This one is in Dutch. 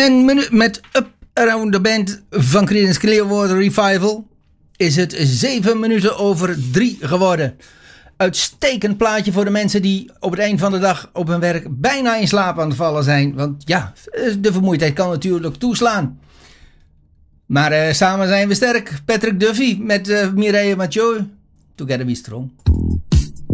En met Up Around the Band van Creedence Clearwater Revival is het 7 minuten over 3 geworden. Uitstekend plaatje voor de mensen die op het eind van de dag op hun werk bijna in slaap aan het vallen zijn. Want ja, de vermoeidheid kan natuurlijk toeslaan. Maar samen zijn we sterk. Patrick Duffy met Mireille Mathieu. Together we strong.